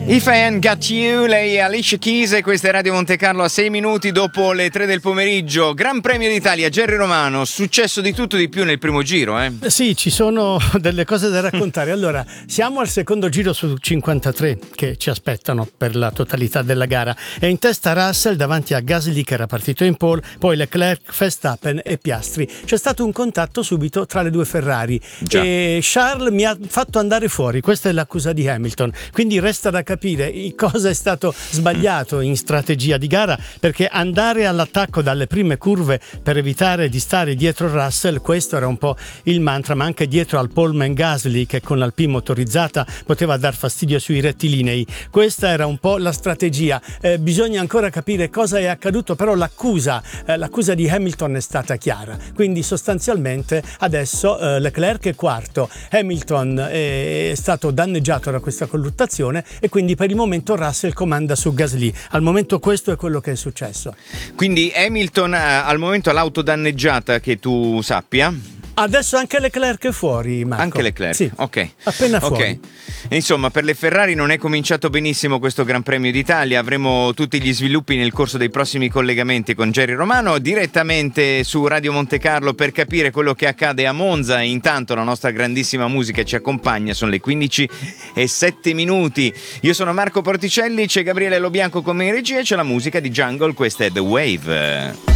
If I Ain't Got You, lei è Alicia Keys e questa è Radio Monte Carlo a 6 minuti dopo le 3 del pomeriggio. Gran Premio d'Italia, Jerry Romano, successo di tutto di più nel primo giro, eh? Sì, ci sono delle cose da raccontare. Allora, siamo al secondo giro su 53 che ci aspettano per la totalità della gara. È in testa Russell davanti a Gasly che era partito in pole, poi Leclerc, Verstappen e Piastri. C'è stato un contatto subito tra le due Ferrari. Già. E Charles mi ha fatto andare fuori, questa è l'accusa di Hamilton. Quindi resta da capire cosa è stato sbagliato in strategia di gara, perché andare all'attacco dalle prime curve per evitare di stare dietro Russell, questo era un po' il mantra, ma anche dietro al poleman Gasly che con l'Alpine motorizzata poteva dar fastidio sui rettilinei. Questa era un po' la strategia. Bisogna ancora capire cosa è accaduto, però l'accusa di Hamilton è stata chiara, quindi sostanzialmente adesso Leclerc è quarto, Hamilton è stato danneggiato da questa colluttazione e quindi per il momento Russell comanda su Gasly. Al momento questo è quello che è successo. Quindi Hamilton al momento ha l'auto danneggiata, che tu sappia. Adesso anche Leclerc è fuori, Marco. Anche Leclerc? Sì, ok. Appena fuori. Ok. Insomma, per le Ferrari non è cominciato benissimo questo Gran Premio d'Italia. Avremo tutti gli sviluppi nel corso dei prossimi collegamenti con Jerry Romano direttamente su Radio Monte Carlo per capire quello che accade a Monza. Intanto la nostra grandissima musica ci accompagna, sono le 15:07. Io sono Marco Porticelli, c'è Gabriele Lobianco come in regia e c'è la musica di Jungle, questa è The Wave.